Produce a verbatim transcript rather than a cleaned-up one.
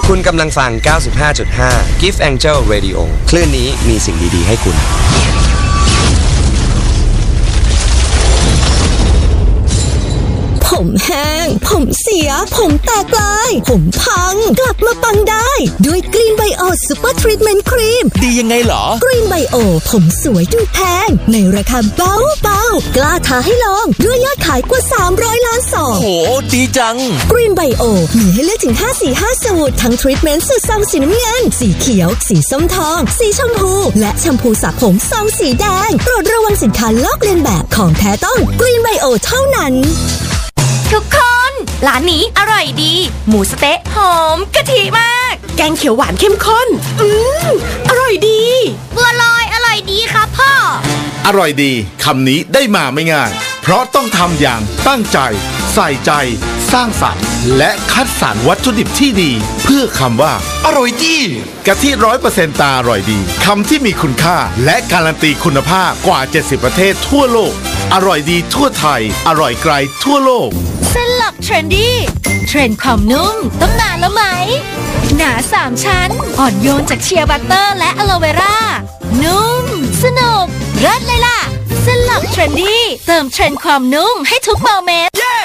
คุณกำลังฟัง เก้าสิบห้าจุดห้า Gift Angel Radio คลื่นนี้มีสิ่งดีๆให้คุณผมแห้งผมเสียผมแตกลายผมพังกลับมาปังได้ด้วยกรีนไบโอซูเปอร์ทรีทเมนต์ครีมดียังไงเหรอกรีนไบโอผมสวยดูแพงในราคาเบาเบากล้าท้าให้ลองด้วยยอดขายกว่าสามร้อยล้านซองโหดีจังกรีนไบโอมีให้เลือกถึงห้าสีห้าสูตรทั้งทรีทเมนต์สูตรซองสีน้ำเงินสีเขียวสีส้มทองสีชมพูและแชมพูสระผมซองสีแดงโปรดระวังสินค้าลอกเลียนแบบของแท้ต้องกรีนไบโอเท่านั้นทุกคนร้านนี้อร่อยดีหมูสะเต๊ะหอมกะทิมากแกงเขียวหวานเข้มข้นอืมอร่อยดีบัวลอยอร่อยดีครับพ่ออร่อยดีคำนี้ได้มาไม่ง่ายเพราะต้องทำอย่างตั้งใจใส่ใจสร้างสรรค์และคัดสรรวัตถุดิบที่ดีเพื่อคำว่าอร่อยดีกะทิร้อยเปอร์เซ็นต์ตาอร่อยดีคำที่มีคุณค่าและการันตีคุณภาพกว่าเจ็ดสิบประเทศทั่วโลกอร่อยดีทั่วไทยอร่อยไกลทั่วโลกเส้นหลักเทรนดี้เทรนด์ความนุ่มต้องนานแล้วไหมหนาสามชั้นอ่อนโยนจากเชียร์บัตเตอร์และอะโลเวรานุ่มสนุกเลิศเลยล่ะเส้นหลักเทรนดี้เติมเทรนด์ความนุ่มให้ทุกโมเมนต์